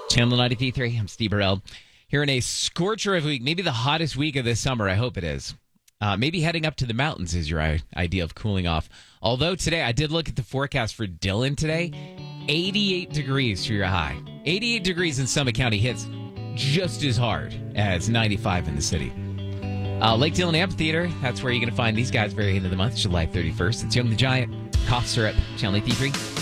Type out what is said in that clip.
Channel 93.3, I'm Steve Burrell. Here in a scorcher of a week, maybe the hottest week of this summer, I hope it is. Maybe heading up to the mountains is your idea of cooling off. Although today, I did look at the forecast for Dillon today. 88 degrees for your high. 88 degrees in Summit County hits just as hard as 95 in the city. Lake Dillon Amphitheater, that's where you're going to find these guys very end of the month, July 31st. It's Young the Giant, Cough Syrup, Channel 93.